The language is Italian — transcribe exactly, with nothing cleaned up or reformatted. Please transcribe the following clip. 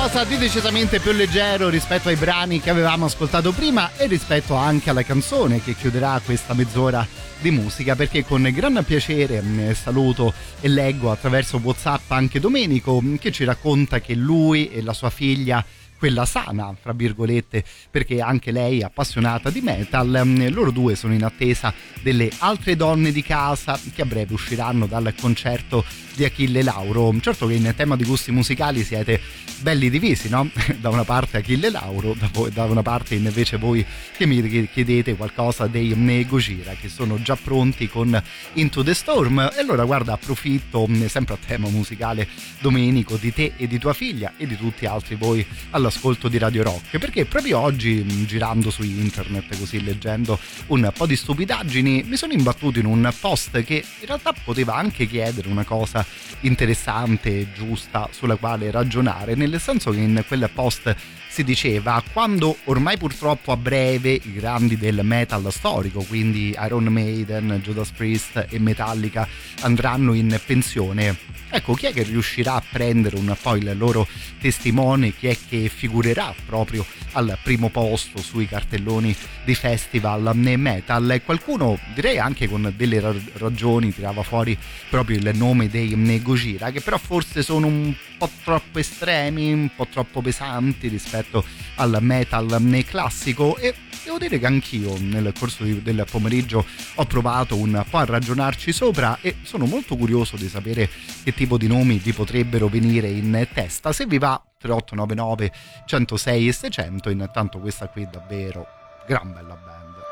qualcosa di decisamente più leggero rispetto ai brani che avevamo ascoltato prima e rispetto anche alla canzone che chiuderà questa mezz'ora di musica, perché con gran piacere saluto e leggo attraverso WhatsApp anche Domenico, che ci racconta che lui e la sua figlia, quella sana, fra virgolette, perché anche lei è appassionata di metal, loro due sono in attesa delle altre donne di casa che a breve usciranno dal concerto di Achille Lauro. Certo che in tema di gusti musicali siete belli divisi, no? Da una parte Achille Lauro, da, voi, da una parte invece voi che mi chiedete qualcosa dei Gojira, che sono già pronti con Into the Storm. E allora guarda, approfitto sempre a tema musicale, Domenico, di te e di tua figlia e di tutti altri voi all'ascolto di Radio Rock, perché proprio oggi, girando su internet, così leggendo un po' di stupidaggini, mi sono imbattuto in un post che in realtà poteva anche chiedere una cosa interessante e giusta sulla quale ragionare, nel senso che in quel post si diceva: quando ormai purtroppo a breve i grandi del metal storico, quindi Iron Maiden, Judas Priest e Metallica, andranno in pensione, ecco, chi è che riuscirà a prendere un po' il loro testimone, chi è che figurerà proprio al primo posto sui cartelloni di festival metal? E qualcuno, direi anche con delle ragioni, tirava fuori proprio il nome dei Gojira, che però forse sono un po' troppo estremi, un po' troppo pesanti rispetto al metal classico. E devo dire che anch'io nel corso del pomeriggio ho provato un po' a ragionarci sopra e sono molto curioso di sapere che tipo di nomi vi potrebbero venire in testa. Se vi va, tre otto nove nove uno zero sei e seicento. Intanto questa qui è davvero gran bella band.